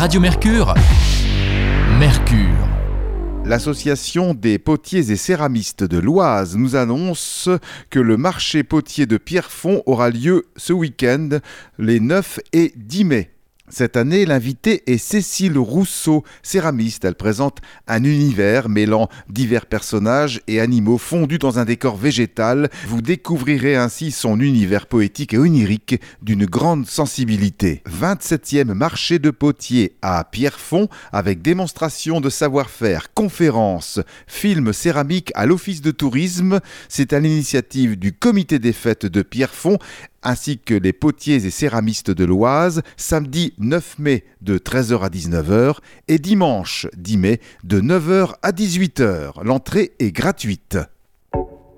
Radio Mercure, Mercure. L'Association des potiers et céramistes de l'Oise nous annonce que le marché potier de Pierrefonds aura lieu ce week-end, les 9 et 10 mai. Cette année, l'invitée est Cécile Rousseau, céramiste. Elle présente un univers mêlant divers personnages et animaux fondus dans un décor végétal. Vous découvrirez ainsi son univers poétique et onirique d'une grande sensibilité. 27e marché de potier à Pierrefonds avec démonstration de savoir-faire, conférences, films céramiques à l'office de tourisme. C'est à l'initiative du comité des fêtes de Pierrefonds ainsi que les potiers et céramistes de l'Oise, samedi 9 mai de 13h à 19h et dimanche 10 mai de 9h à 18h. L'entrée est gratuite.